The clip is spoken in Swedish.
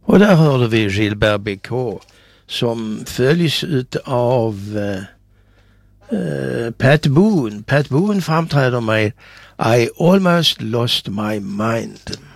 Och där hörde vi Gilbert BK som följs av Pat Boone. Pat Boone framträder med I Almost Lost My Mind.